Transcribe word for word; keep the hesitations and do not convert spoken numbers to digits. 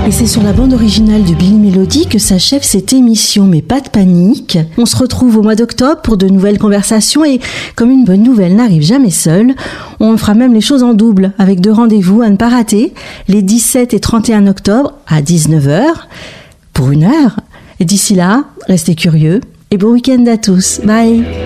Et c'est sur la bande originale de Billy Melody que s'achève cette émission, mais pas de panique. On se retrouve au mois d'octobre pour de nouvelles conversations et comme une bonne nouvelle n'arrive jamais seule, on fera même les choses en double avec deux rendez-vous à ne pas rater, les dix-sept et trente et un octobre à dix-neuf heures pour une heure. Et d'ici là, restez curieux et bon week-end à tous. Bye.